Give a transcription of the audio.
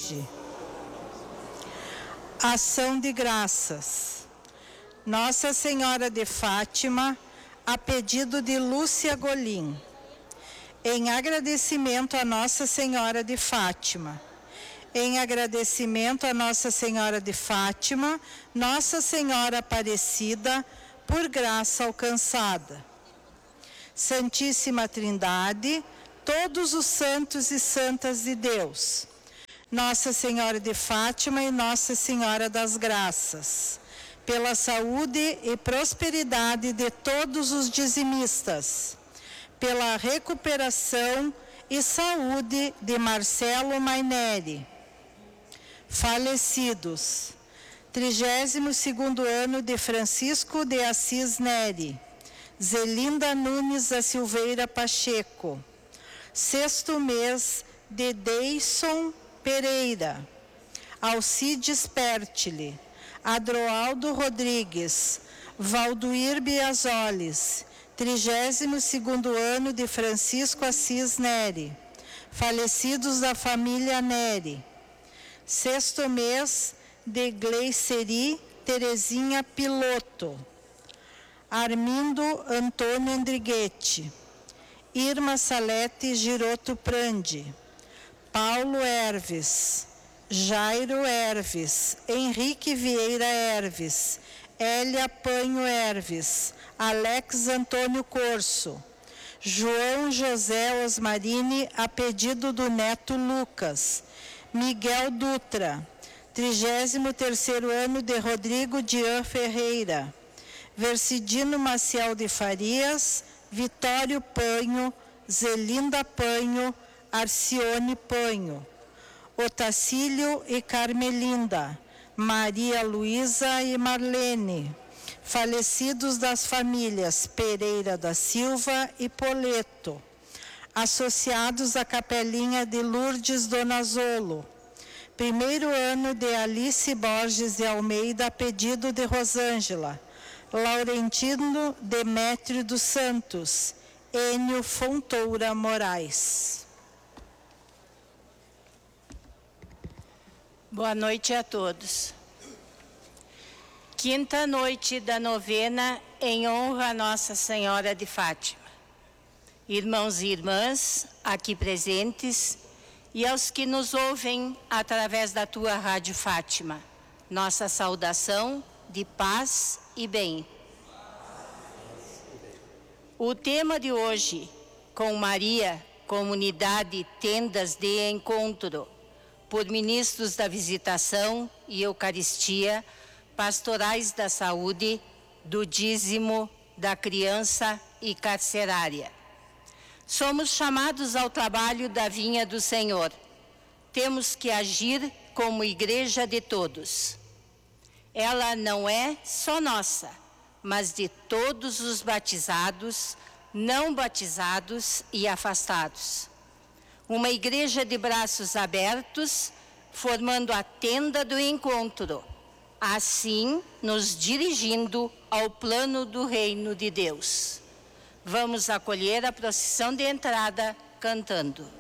hoje. Ação de graças. Nossa Senhora de Fátima, a pedido de Lúcia Golim. Em agradecimento a Nossa Senhora de Fátima. Em agradecimento a Nossa Senhora de Fátima, Nossa Senhora Aparecida, por graça alcançada. Santíssima Trindade, todos os santos e santas de Deus, Nossa Senhora de Fátima e Nossa Senhora das Graças, pela saúde e prosperidade de todos os dizimistas, pela recuperação e saúde de Marcelo Maineri, falecidos, 32º ano de Francisco de Assis Neri, Zelinda Nunes da Silveira Pacheco, 6º mês de Deison Pereira, Alcides Pertile, Adroaldo Rodrigues, Valduir Biasoles, 32º ano de Francisco Assis Neri, falecidos da família Neri, 6º mês de Gleiceri Terezinha Piloto, Armindo Antônio Andriguete, Irma Salete Giroto Prandi, Paulo Herves, Jairo Herves, Henrique Vieira Herves, Hélia Panho Herves, Alex Antônio Corso, João José Osmarini, a pedido do neto Lucas, Miguel Dutra, 33º ano de Rodrigo Dian Ferreira, Vercidino Maciel de Farias, Vitório Panho, Zelinda Panho, Arcione Panho, Otacílio e Carmelinda, Maria Luísa e Marlene, falecidos das famílias Pereira da Silva e Poleto, associados à Capelinha de Lourdes Donazolo, 1º ano de Alice Borges de Almeida, a pedido de Rosângela, Laurentino Demétrio dos Santos, Enio Fontoura Moraes. Boa noite a todos. Quinta noite da novena em honra a Nossa Senhora de Fátima. Irmãos e irmãs aqui presentes e aos que nos ouvem através da tua Rádio Fátima, nossa saudação de paz e bem. O tema de hoje, com Maria, comunidade tendas de encontro, por ministros da visitação e Eucaristia, pastorais da saúde, do dízimo, da criança e carcerária. Somos chamados ao trabalho da vinha do Senhor. Temos que agir como igreja de todos. Ela não é só nossa, mas de todos os batizados, não batizados e afastados. Uma igreja de braços abertos, formando a tenda do encontro, assim nos dirigindo ao plano do reino de Deus. Vamos acolher a procissão de entrada cantando.